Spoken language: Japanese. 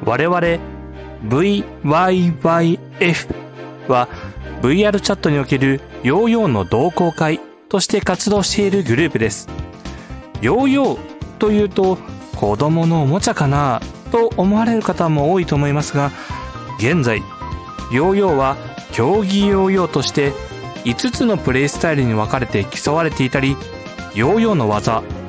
我々 VYYF は VR チャットにおけるヨーヨーの同好会として活動しているグループです。ヨーヨーというと子供のおもちゃかなと思われる方も多いと思いますが、現在ヨーヨーは競技ヨーヨーとして5つのプレイスタイルに分かれて競われていたり、ヨーヨーの技、